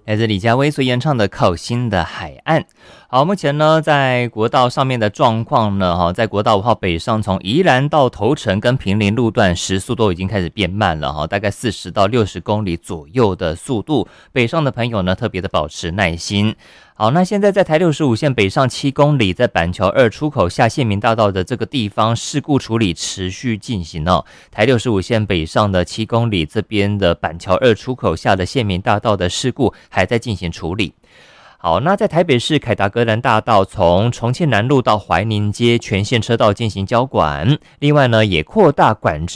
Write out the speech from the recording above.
来自李佳薇所演唱的《靠心的海岸》。好，目前呢，在国道上面的状况呢，在国道5号北上从宜兰到头城跟坪林路段时速都已经开始变慢了，大概40到60公里左右的速度。北上的朋友呢，特别的保持耐心。好，那现在在台65线北上7公里，在板桥2出口下县民大道的这个地方，事故处理持续进行哦。台65线北上的7公里这边的板桥2出口下的县民大道的事故还在进行处理。好，那在台北市凯达格兰大道从重庆南路到怀宁街全线车道进行交管，另外呢也扩大管制